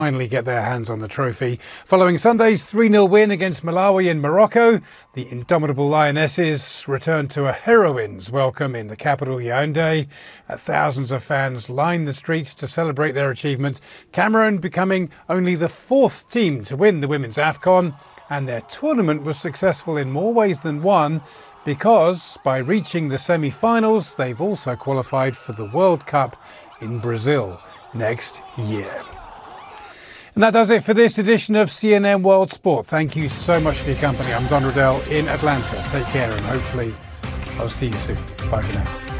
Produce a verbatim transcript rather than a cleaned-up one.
finally get their hands on the trophy. Following Sunday's three nil win against Malawi in Morocco, the indomitable Lionesses returned to a heroine's welcome in the capital Yaoundé. Uh, thousands of fans lined the streets to celebrate their achievement, Cameroon becoming only the fourth team to win the Women's AFCON, and their tournament was successful in more ways than one, because by reaching the semi-finals, they've also qualified for the World Cup in Brazil next year. And that does it for this edition of C N N World Sport. Thank you so much for your company. I'm Don Riddell in Atlanta. Take care and hopefully I'll see you soon. Bye for now.